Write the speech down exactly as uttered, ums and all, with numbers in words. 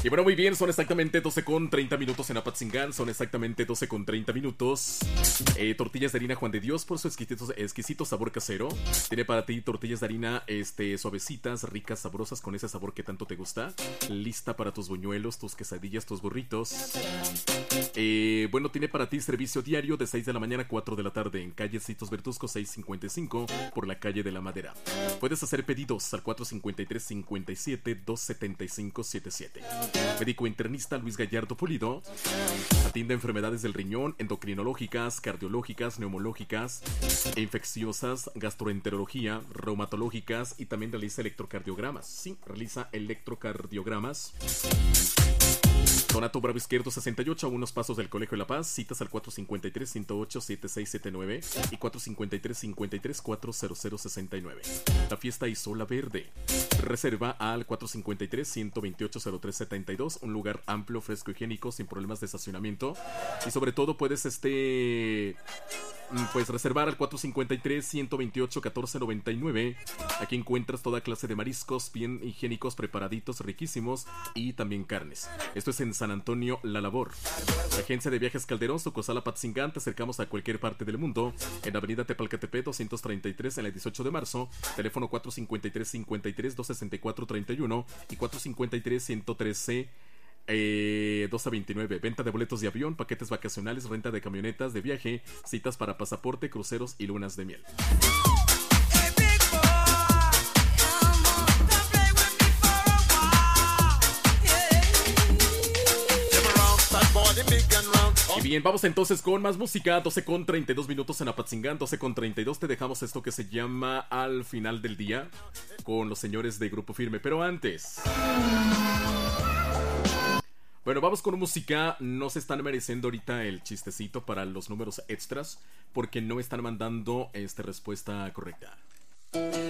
Y bueno, muy bien, son exactamente doce con treinta minutos en Apatzingán. Son exactamente doce con treinta minutos. eh, Tortillas de harina Juan de Dios, por su exquisito, exquisito sabor casero. Tiene para ti tortillas de harina este, suavecitas, ricas, sabrosas, con ese sabor que tanto te gusta. Lista para tus buñuelos, tus quesadillas, tus burritos. eh, Bueno, tiene para ti servicio diario de seis de la mañana a cuatro de la tarde en calle Citos Bertusco seiscientos cincuenta y cinco por la calle de la Madera. Puedes hacer pedidos al cuatro cinco tres, cinco siete, dos siete cinco siete siete. Médico internista Luis Gallardo Pulido atiende enfermedades del riñón, endocrinológicas, cardiológicas, neumológicas, infecciosas, gastroenterología, reumatológicas y también realiza electrocardiogramas. Sí, realiza electrocardiogramas. Donato Bravo Izquierdo sesenta y ocho, a unos pasos del Colegio de la Paz. Citas al cuatro cinco tres, uno cero ocho, siete seis siete nueve y cuatro cinco tres, cinco tres, cuatro cero cero seis nueve. La fiesta Isola Verde. Reserva al cuatro cinco tres, uno dos ocho, cero tres siete dos. Un lugar amplio, fresco, higiénico, sin problemas de estacionamiento. Y sobre todo puedes este... pues reservar al cuatro cinco tres, uno dos ocho, uno cuatro nueve nueve. Aquí encuentras toda clase de mariscos bien higiénicos, preparaditos, riquísimos y también carnes. Esto es en San Antonio La Labor. Agencia de Viajes Calderón, sucursal Apatzingán. Te acercamos a cualquier parte del mundo en Avenida Tepalcatepec doscientos treinta y tres en la dieciocho de marzo. Teléfono cuatro cinco tres, cinco tres, dos seis cuatro tres uno y cuatro cinco tres, uno uno tres Eh, dos a veintinueve. Venta de boletos de avión, paquetes vacacionales, renta de camionetas de viaje, citas para pasaporte, cruceros y lunas de miel. Y bien, vamos entonces con más música. Doce con treinta y dos minutos en Apatzingán. Doce con treinta y dos. Te dejamos esto que se llama Al Final del Día con los señores de Grupo Firme. Pero antes, bueno, vamos con música. No se están mereciendo ahorita el chistecito para los números extras porque no están mandando esta respuesta correcta.